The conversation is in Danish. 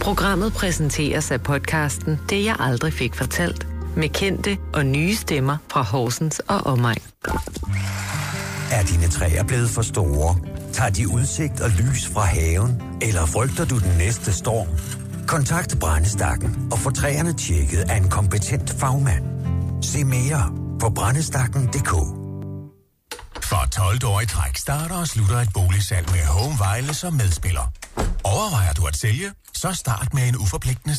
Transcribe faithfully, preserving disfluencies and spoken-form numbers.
Programmet præsenteres af podcasten Det jeg aldrig fik fortalt, med kendte og nye stemmer fra Horsens og omegn. Er dine træer blevet for store? Tager de udsigt og lys fra haven? Eller frygter du den næste storm? Kontakt Brændestakken og få træerne tjekket af en kompetent fagmand. Se mere på brændestakken punktum d k. For tolvte år i træk starter og slutter et boligsalg med Home Vejle som medspiller. Overvejer du at sælge? Så start med en uforpligtende